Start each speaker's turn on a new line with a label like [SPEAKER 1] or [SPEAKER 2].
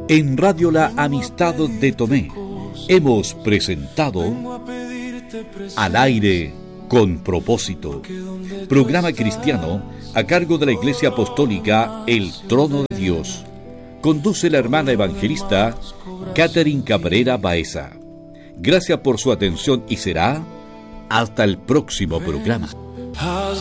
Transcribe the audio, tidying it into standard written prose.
[SPEAKER 1] En Radio La Amistad de Tomé hemos presentado Al aire con propósito, programa cristiano a cargo de la Iglesia Apostólica El Trono de Dios. Conduce la hermana evangelista Catherine Cabrera Baeza. Gracias por su atención y será hasta el próximo programa.